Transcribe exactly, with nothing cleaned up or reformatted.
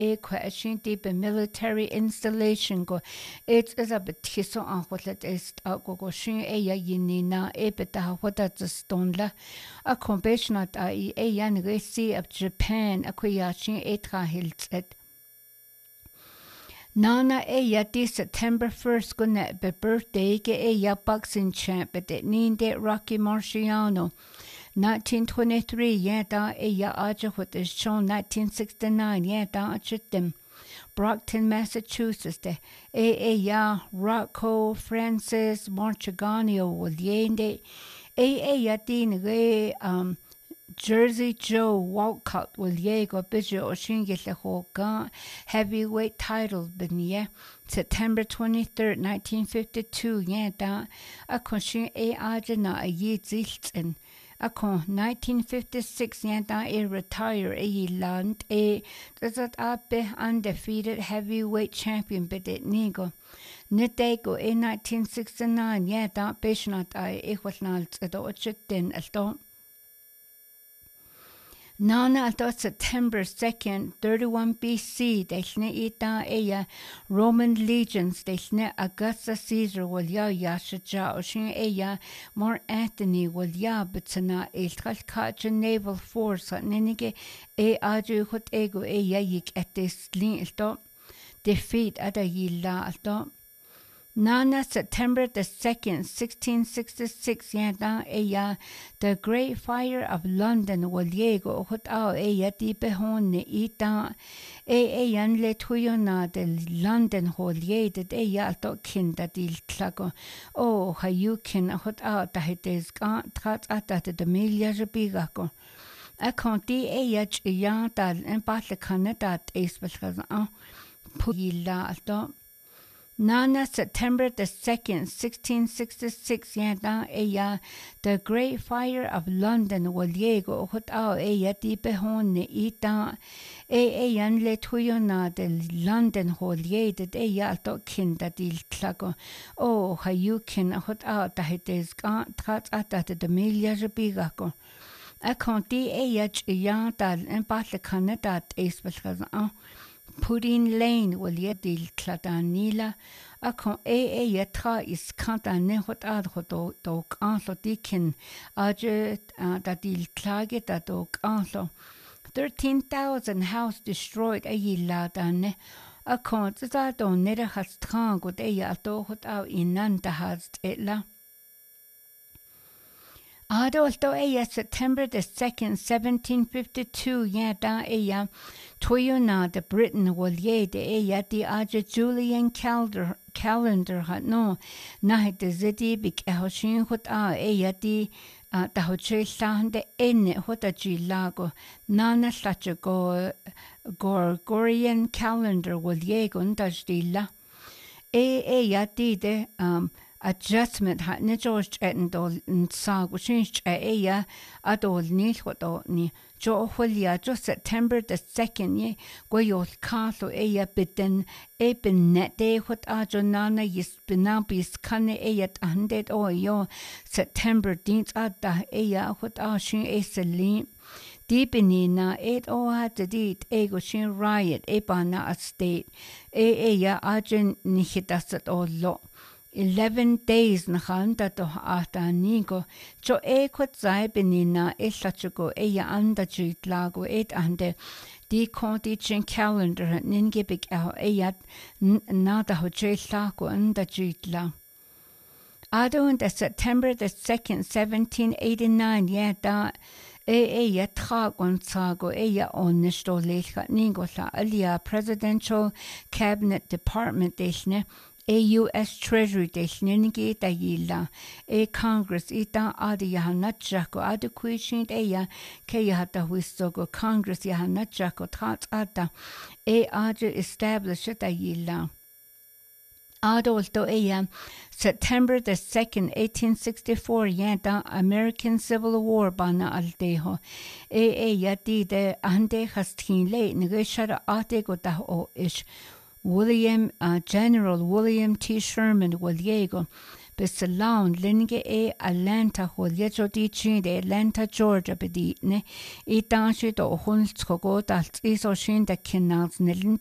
e question deep military installation go it is a bit hiso an hotlet is go go shin e ya yinina e beta hota stonla a compassion at e yan resi of Japan a kuyashin e tra hilset Nana e yati September first go net be birthday ge e ya boxing champ but it ninde Rocky Marciano nineteen twenty-three yeah da e ya aja with is shown nineteen sixty-nine yeah da chitim Brockton Massachusetts de e e ya Rocco Francis Marchiganio with yende e e ya din re um Jersey Joe Walcott will yego bijo oshingile hoga heavyweight title binye September twenty-third nineteen fifty-two yeah da a konshin e ajana a yi zilten Akon nineteen fifty-six yanda e retire e land e that abe undefeated heavyweight champion bidet nigo. Nidego e nineteen sixty-nine yanda beshnat I e wasnalt edo ochitin alto. Nana alto September second, thirty-one B C, deshne ita eya Roman legions, deshne Augusta Caesar wal ya yashaja, oshin eya Mark Antony wal ya bitsana e tkalkaja naval force, nenige e aju hot ego eya yik etis lin alto. Defeat ada yilla alto. Nana September the second, sixteen sixty-six yanda eya the Great Fire of London waliego hot ao eya di behon ne ita e eyan le tuyona de London holiede de eya to kinda dil klago o hayukin hot ao da hites ga trat ata de milia jebigako a konti eya ya dal en batle kanadat es belgaza puyilla alto Nana September the second, sixteen sixty-six yanda eya the Great Fire of London waliego hot ao eya di behon ne ita e eyan le tuyona de London holiede de eya to kinda dil klago o hayukin hot ao da hites ga trat ata de milia jebigako a konti eya ya dal en batle kanadat es belgaza Pudding Lane will yet deal cladanila, a con a a yatra is canta nehot adhoto, dog anslo deacon, aje that deal claget that dog anslo. Thirteen thousand house destroyed a yilla dane, a con that on never has strong with a yato out in nanta has etla. Adolto eya September the second, seventeen fifty-two yada eya Toyona de Britain will ye de eya di aja Julian calendar calendar hat no nahi de zidi bik ehoshin hot a eya di da hoche sahande enne hota ji lago nana slacha go Gregorian calendar will ye gundaj di la e eya di de um adjustment hat ne George etendol sag wachinch eya adol ni hodo ni jo holia jo September the second ye goyol castle eya bitten e bin net de hot ajo nana yis binabis kane eya hundred o yo September dins ada eya hot ashin eseli Deepinina et o had the deed ego shin riot e bana a state e eya ajen ni hitasat o lo Eleven days na handa to ata nigo cho e kot zai benina e sachugo e ya anda jit lago et ande di konti chin calendar ninge big ao e ya nada ho je lago anda jit la Ado in the September the second, seventeen eighty-nine yeah da e e ya tragon sago e ya onnesto lecha nigo la alia presidential cabinet department deshne A U S Treasury deshningi da yilla e Congress ita adi yahanachako adi kuishin eya ke yahata huistogo Congress yahanachako tat ata e adi establish da yilla Adolto eya September the second, eighteen sixty-four yanda American Civil War bana aldeho e e yati de ande hastin le ngeshara ate go da o ish William uh, General William T. Sherman Waliego bis laun linge e Atlanta hol jetro di chin de Atlanta Georgia bedi ne e dan shi do hun skogo da iso shin da kinals ne